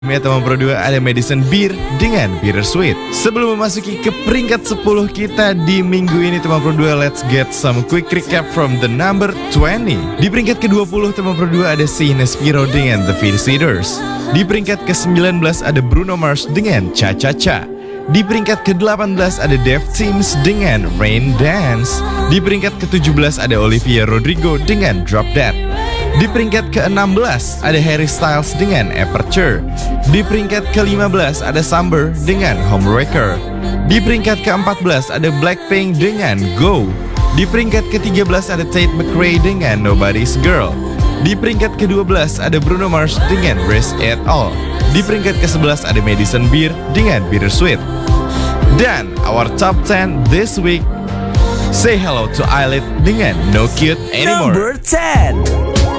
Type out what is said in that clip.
Teman Pro 2 ada Madison Beer dengan Bittersweet. Sebelum memasuki ke peringkat 10 kita di minggu ini teman Pro 2, let's get some quick recap from the number 20. Di peringkat ke-20 teman Pro 2 ada Sehine Spiro dengan The Visitors. Di peringkat ke-19 ada Bruno Mars dengan Cha Cha Cha. Di peringkat ke-18 ada Dev Teams dengan Rain Dance. Di peringkat ke-17 ada Olivia Rodrigo dengan Drop That. Di peringkat ke-16 ada Harry Styles dengan Aperture. Di peringkat ke-15 ada Samber dengan Homewrecker. Di peringkat ke-14 ada Blackpink dengan Go. Di peringkat ke-13 ada Tate McRae dengan Nobody's Girl. Di peringkat ke-12 ada Bruno Mars dengan Risk It All. Di peringkat ke-11 ada Madison Beer dengan Bittersweet. Dan our top 10 this week, say hello to Eyelid dengan No Cute Anymore. Number 10.